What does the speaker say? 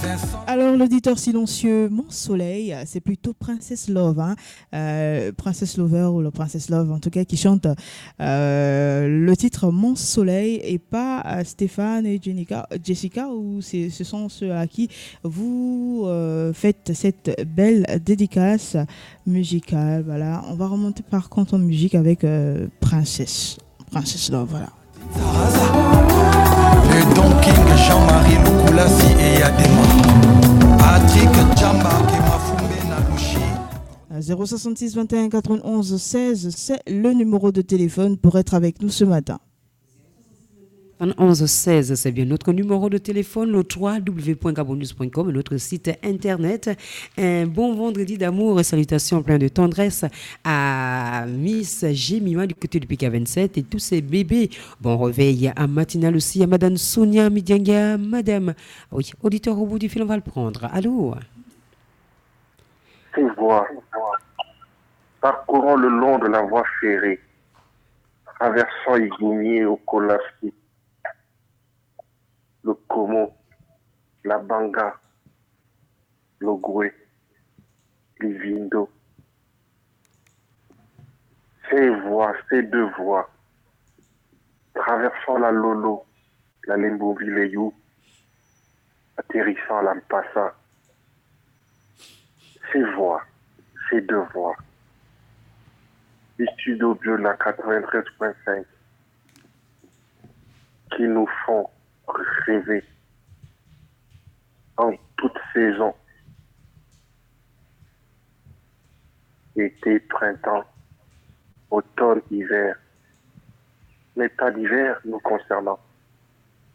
Alors, l'auditeur silencieux, Mon Soleil, c'est plutôt Princess Love, hein, Princess Lover ou le Princess Love, en tout cas, qui chante le titre Mon Soleil et pas Stéphane et Jessica, ou ce sont ceux à qui vous faites cette belle dédicace musicale. Voilà, on va remonter par contre en musique avec Princess Love, voilà. Le Don King Jean-Marie Lukulasi et Adema Patrick Djamba Kemafumbe Nalushi 066 21 91 16, c'est le numéro de téléphone pour être avec nous ce matin. 11 16, c'est bien notre numéro de téléphone, le www.gabonnews.com, notre site internet. Un bon vendredi d'amour et salutations plein de tendresse à Miss Jemima du côté du PK27 et tous ces bébés. Bon réveil à matinale aussi à Madame Sonia Midianga, Madame. Oui, auditeur au bout du fil, on va le prendre. Allô? Ces voies, parcourant le long de la voie ferrée, traversant Iguigny au Kolaski, le Como, la Banga, le Goué, l'Ivindo. Ces voies, ces deux voies, traversant la Lolo, la Lembourville-You, atterrissant à l'Ampassa. Ces voies, ces deux voies, du studio Bio de la 93.5, qui nous font rêver en toute saison, été, printemps, automne, hiver, mais pas d'hiver nous concernant.